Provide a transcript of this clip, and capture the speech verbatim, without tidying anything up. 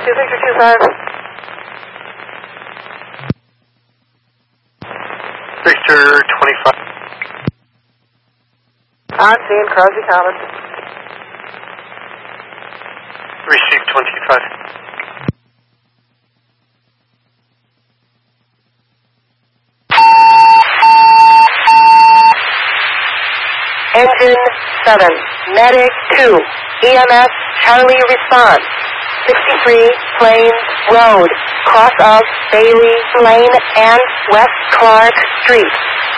two Victor two five. Victor twenty-five. On scene, Crosby Commons. Receive twenty-five. Engine seven, Medic two, E M S Charlie response. sixty-three Plains Road, cross of Bailey Lane and West Clark Street.